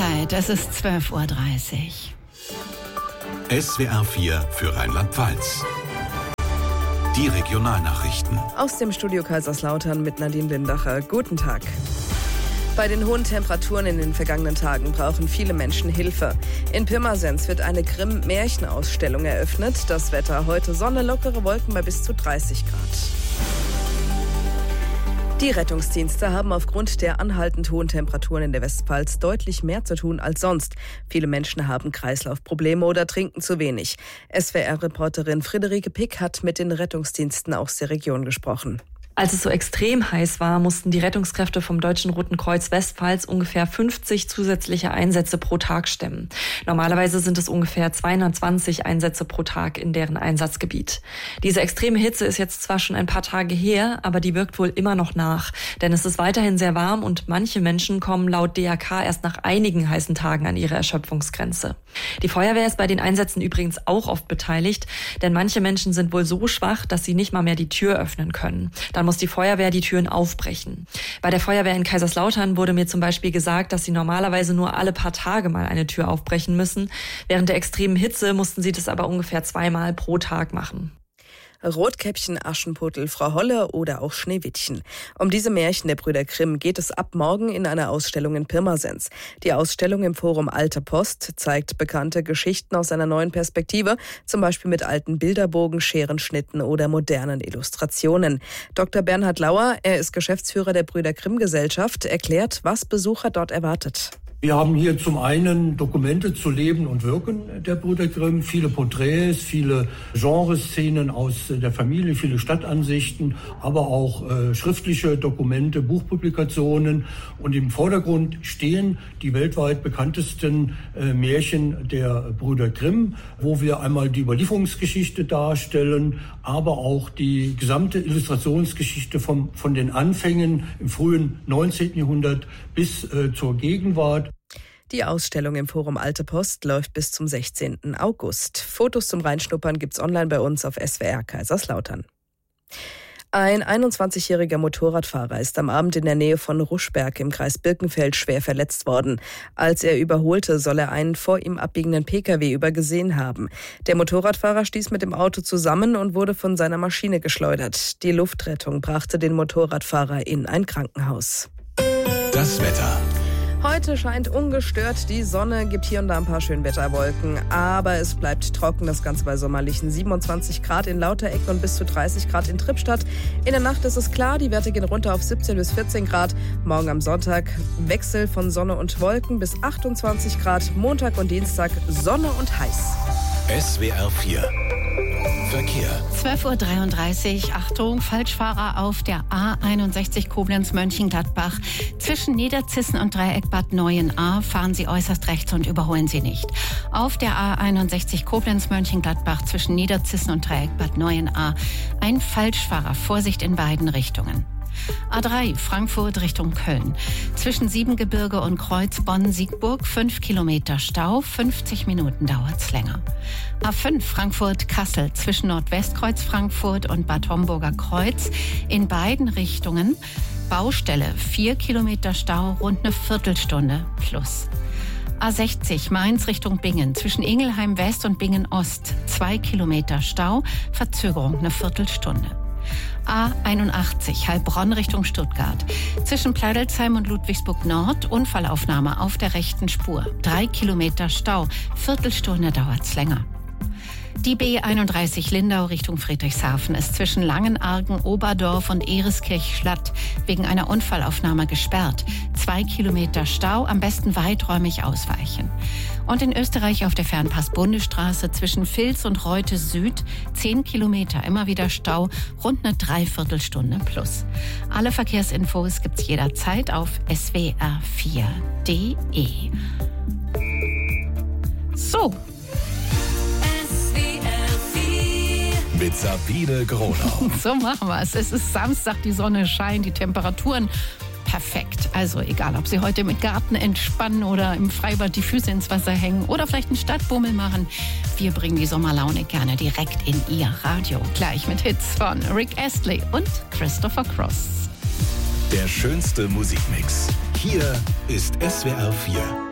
Zeit, es ist 12:30 Uhr. SWR 4 für Rheinland-Pfalz. Die Regionalnachrichten. Aus dem Studio Kaiserslautern mit Nadine Lindacher. Guten Tag. Bei den hohen Temperaturen in den vergangenen Tagen brauchen viele Menschen Hilfe. In Pirmasens wird eine Grimm-Märchenausstellung eröffnet. Das Wetter heute Sonne, lockere Wolken bei bis zu 30 Grad. Die Rettungsdienste haben aufgrund der anhaltend hohen Temperaturen in der Westpfalz deutlich mehr zu tun als sonst. Viele Menschen haben Kreislaufprobleme oder trinken zu wenig. SWR-Reporterin Friederike Pick hat mit den Rettungsdiensten aus der Region gesprochen. Als es so extrem heiß war, mussten die Rettungskräfte vom Deutschen Roten Kreuz Westpfalz ungefähr 50 zusätzliche Einsätze pro Tag stemmen. Normalerweise sind es ungefähr 220 Einsätze pro Tag in deren Einsatzgebiet. Diese extreme Hitze ist jetzt zwar schon ein paar Tage her, aber die wirkt wohl immer noch nach. Denn es ist weiterhin sehr warm und manche Menschen kommen laut DRK erst nach einigen heißen Tagen an ihre Erschöpfungsgrenze. Die Feuerwehr ist bei den Einsätzen übrigens auch oft beteiligt, denn manche Menschen sind wohl so schwach, dass sie nicht mal mehr die Tür öffnen können. Dann muss die Feuerwehr die Türen aufbrechen. Bei der Feuerwehr in Kaiserslautern wurde mir zum Beispiel gesagt, dass sie normalerweise nur alle paar Tage mal eine Tür aufbrechen müssen. Während der extremen Hitze mussten sie das aber ungefähr 2-mal pro Tag machen. Rotkäppchen, Aschenputtel, Frau Holle oder auch Schneewittchen. Um diese Märchen der Brüder Grimm geht es ab morgen in einer Ausstellung in Pirmasens. Die Ausstellung im Forum Alte Post zeigt bekannte Geschichten aus einer neuen Perspektive, zum Beispiel mit alten Bilderbogen, Scherenschnitten oder modernen Illustrationen. Dr. Bernhard Lauer, er ist Geschäftsführer der Brüder Grimm Gesellschaft, erklärt, was Besucher dort erwartet. Wir haben hier zum einen Dokumente zu Leben und Wirken der Brüder Grimm, viele Porträts, viele Genreszenen aus der Familie, viele Stadtansichten, aber auch schriftliche Dokumente, Buchpublikationen. Und im Vordergrund stehen die weltweit bekanntesten Märchen der Brüder Grimm, wo wir einmal die Überlieferungsgeschichte darstellen, aber auch die gesamte Illustrationsgeschichte von den Anfängen im frühen 19. Jahrhundert bis zur Gegenwart. Die Ausstellung im Forum Alte Post läuft bis zum 16. August. Fotos zum Reinschnuppern gibt's online bei uns auf SWR Kaiserslautern. Ein 21-jähriger Motorradfahrer ist am Abend in der Nähe von Ruschberg im Kreis Birkenfeld schwer verletzt worden. Als er überholte, soll er einen vor ihm abbiegenden Pkw übergesehen haben. Der Motorradfahrer stieß mit dem Auto zusammen und wurde von seiner Maschine geschleudert. Die Luftrettung brachte den Motorradfahrer in ein Krankenhaus. Das Wetter. Heute scheint ungestört die Sonne, gibt hier und da ein paar Schönwetterwolken, aber es bleibt trocken, das Ganze bei sommerlichen 27 Grad in Lauterecken und bis zu 30 Grad in Trippstadt. In der Nacht ist es klar, die Werte gehen runter auf 17 bis 14 Grad. Morgen am Sonntag Wechsel von Sonne und Wolken bis 28 Grad. Montag und Dienstag Sonne und heiß. SWR 4 Verkehr. 12:33 Uhr. Achtung, Falschfahrer auf der A61 Koblenz-Mönchengladbach. Zwischen Niederzissen und Dreieck Bad Neuenahr fahren Sie äußerst rechts und überholen Sie nicht. Auf der A61 Koblenz-Mönchengladbach zwischen Niederzissen und Dreieck Bad Neuenahr ein Falschfahrer. Vorsicht in beiden Richtungen. A3 Frankfurt Richtung Köln. Zwischen Siebengebirge und Kreuz Bonn-Siegburg 5 Kilometer Stau, 50 Minuten dauert's länger. A5 Frankfurt-Kassel zwischen Nordwestkreuz Frankfurt und Bad Homburger Kreuz in beiden Richtungen. Baustelle 4 Kilometer Stau, rund eine Viertelstunde plus. A60 Mainz Richtung Bingen zwischen Ingelheim West und Bingen Ost 2 Kilometer Stau, Verzögerung eine Viertelstunde. A81 Heilbronn Richtung Stuttgart. Zwischen Pleidelsheim und Ludwigsburg Nord Unfallaufnahme auf der rechten Spur. 3 Kilometer Stau, Viertelstunde dauert's länger. Die B31 Lindau Richtung Friedrichshafen ist zwischen Langenargen, Oberdorf und Ereskirch-Schlatt wegen einer Unfallaufnahme gesperrt. 2 Kilometer Stau, am besten weiträumig ausweichen. Und in Österreich auf der Fernpass-Bundesstraße zwischen Vils und Reute Süd 10 Kilometer, immer wieder Stau, rund eine Dreiviertelstunde plus. Alle Verkehrsinfos gibt's jederzeit auf swr4.de. So. Mit Sabine Gronau. So machen wir es. Es ist Samstag, die Sonne scheint, die Temperaturen perfekt. Also egal, ob Sie heute mit Garten entspannen oder im Freibad die Füße ins Wasser hängen oder vielleicht einen Stadtbummel machen. Wir bringen die Sommerlaune gerne direkt in Ihr Radio. Gleich mit Hits von Rick Astley und Christopher Cross. Der schönste Musikmix. Hier ist SWR 4.